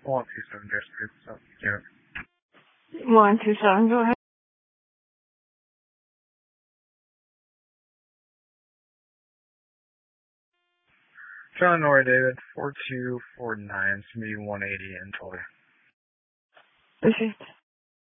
127 dash 3, so, yeah. 127, go ahead. John Nora David, 4249, it's me 180 in total. Received.